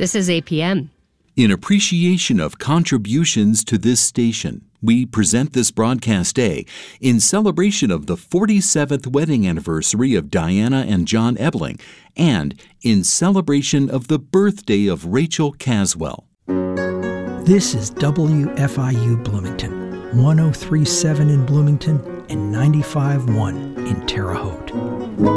This is APM. In appreciation of contributions to this station, we present this broadcast day in celebration of the 47th wedding anniversary of Diana and John Ebling and in celebration of the birthday of Rachel Caswell. This is WFIU Bloomington, 103.7 in Bloomington and 95.1 in Terre Haute.